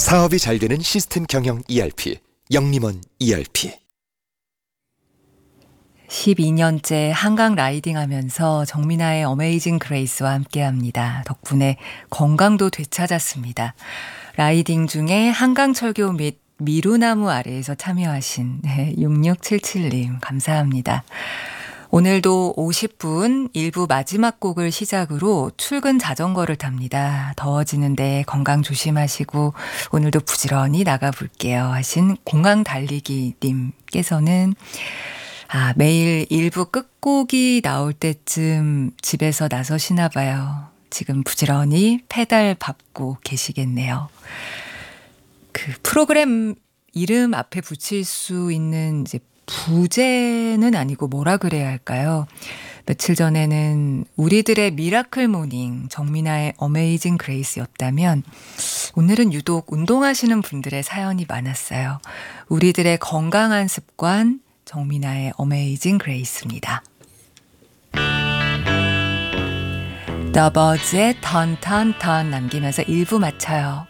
사업이 잘 되는 시스템 경영 ERP, 영림원 ERP. 12년째 한강 라이딩 하면서 정민아의 어메이징 그레이스와 함께합니다. 덕분에 건강도 되찾았습니다. 라이딩 중에 한강철교 및 미루나무 아래에서 참여하신 6677님 감사합니다. 오늘도 50분 1부 마지막 곡을 시작으로 출근 자전거를 탑니다. 더워지는데 건강 조심하시고 오늘도 부지런히 나가볼게요 하신 공항달리기님께서는 매일 1부 끝곡이 나올 때쯤 집에서 나서시나 봐요. 지금 부지런히 페달 밟고 계시겠네요. 그 프로그램 이름 앞에 붙일 수 있는 이제 부제는 아니고 뭐라 그래야 할까요? 며칠 전에는 우리들의 미라클 모닝 정민아의 어메이징 그레이스였다면 오늘은 유독 운동하시는 분들의 사연이 많았어요. 우리들의 건강한 습관 정민아의 어메이징 그레이스입니다. 더버즈의 턴 남기면서 1부 마쳐요.